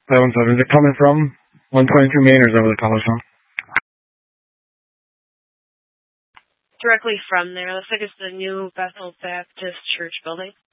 517. Is it coming from 122 Main or is that where the call is from? Directly from there. Looks like it's the New Bethel Baptist Church building.